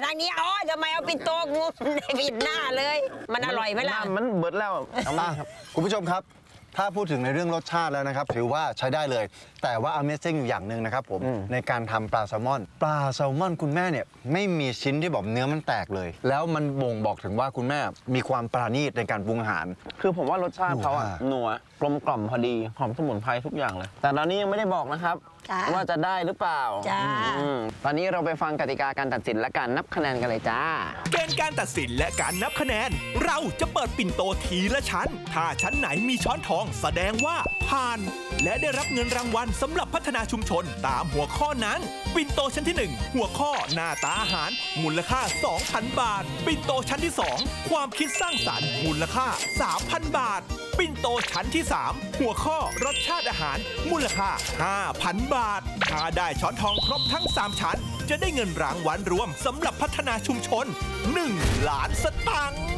ทางนี้อ๋อทำไมเอาปิ่นโตงูปิดหน้าเลยมันอร่อยไหมล่ะมันเบิดแล้วคุณผู้ชมครับถ้าพูดถึงในเรื่องรสชาติแล้วนะครับถือว่าใช้ได้เลยแต่ว่า Amazing อยู่อย่างหนึ่งนะครับผมในการทำปลาแซลมอนคุณแม่เนี่ยไม่มีชิ้นที่บอกเนื้อมันแตกเลยแล้วมันบ่งบอกถึงว่าคุณแม่มีความปราณีตในการปรุงอาหารคือผมว่ารสชาติเขาอะนัวกลมกล่อมพอดีหอมสมุนไพรทุกอย่างเลยแต่ตอนนี้ยังไม่ได้บอกนะครับว่าจะได้หรือเปล่าตอนนี้เราไปฟังกติกาการตัดสินและการนับคะแนนกันเลยจ้าเกณฑ์การตัดสินและการนับคะแนนเราจะเปิดปิ่นโตทีละชั้นถ้าชั้นไหนมีช้อนทองแสดงว่าผ่านและได้รับเงินรางวัลสำหรับพัฒนาชุมชนตามหัวข้อนั้นปิ่นโตชั้นที่1หัวข้อหน้าตาอาหารมูลค่า 2,000 บาทปิ่นโตชั้นที่2ความคิดสร้างสรรค์มูลค่า 3,000 บาทปิ่นโตชั้นที่3หัวข้อรสชาติอาหารมูลค่า 5,000 บาทถ้าได้ช้อนทองครบทั้ง3ชั้นจะได้เงินรางวัลรวมสำหรับพัฒนาชุมชน1 ล้านสตางค์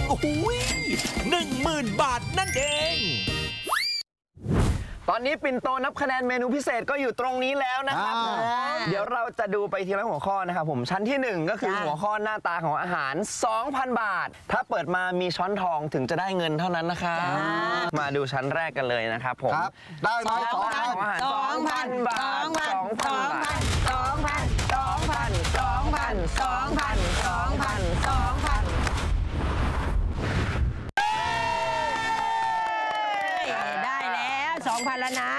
10,000 บาทนั่นเองตอนนี้ปิ่นโตนับคะแนนเมนูพิเศษก็อยู่ตรงนี้แล้วนะครับเดี๋ยวเราจะดูไปทีละหัวข้อนะครับผมชั้นที่1ก็คือหัวข้อหน้าตาของอาหาร 2,000 บาทถ้าเปิดมามีช้อนทองถึงจะได้เงินเท่านั้นนะคะมาดูชั้นแรกกันเลยนะครับผมได้ไหม 2,000 บาทได้แล้ว 2,000 แล้วนะ